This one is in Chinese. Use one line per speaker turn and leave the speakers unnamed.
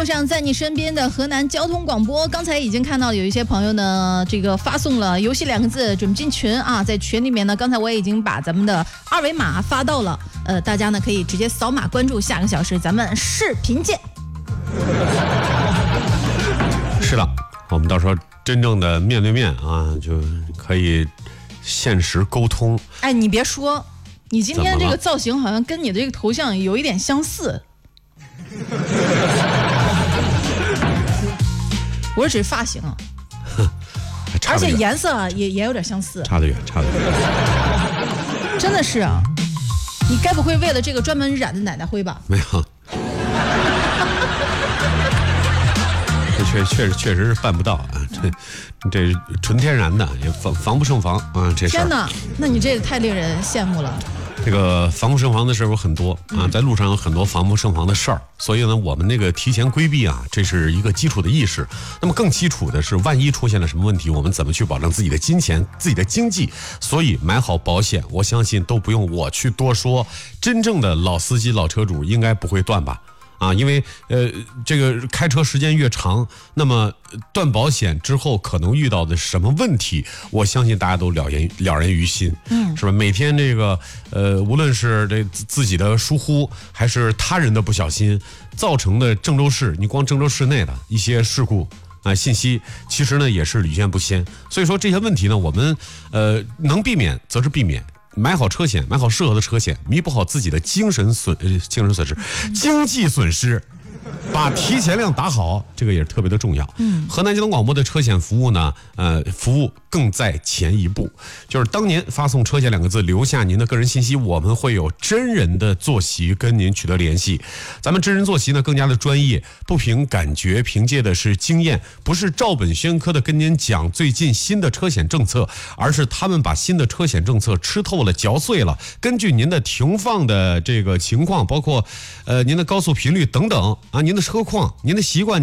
上在你身边的河南交通广播。刚才已经看到有一些朋友呢，这个发送了游戏2个字准进群啊，在群里面呢，刚才我也已经把咱们的2维码发到了，大家呢可以直接扫码关注，下个小时咱们视频见。
是的，我们到时候真正的面对面啊，就可以现实沟通。
哎，你别说，你今天这个造型好像跟你的这个头像有一点相似。我是指发型，而且颜色也有点相似，
差得远。
真的是啊，你该不会为了这个专门染的奶奶灰吧？
没有，这确实是办不到啊！这纯天然的，也防不胜防啊！这事儿。
天哪，那你这个太令人羡慕了。
这个防不胜防的事儿有很多啊，在路上有很多防不胜防的事儿，所以呢，我们那个提前规避啊，这是一个基础的意识。那么更基础的是，万一出现了什么问题，我们怎么去保证自己的金钱、自己的经济？所以买好保险，我相信都不用我去多说，真正的老司机、老车主应该不会断吧？啊，因为这个开车时间越长，那么断保险之后可能遇到的什么问题，我相信大家都了然于心，是吧？每天这个无论是这自己的疏忽，还是他人的不小心造成的郑州市，你光郑州市内的一些事故信息，其实呢也是屡见不鲜。所以说这些问题呢，我们能避免则是避免。买好车险，买好适合的车险，弥补好自己的经济损失，把提前量打好，这个也是特别的重要。河南交通广播的车险服务呢，服务更在前一步，就是当您发送车险2个字，留下您的个人信息，我们会有真人的坐席跟您取得联系。咱们真人坐席呢更加的专业，不凭感觉，凭借的是经验，不是照本宣科的跟您讲最近新的车险政策，而是他们把新的车险政策吃透了、嚼碎了，根据您的停放的这个情况，包括您的高速频率等等啊，您的车况、您的习惯。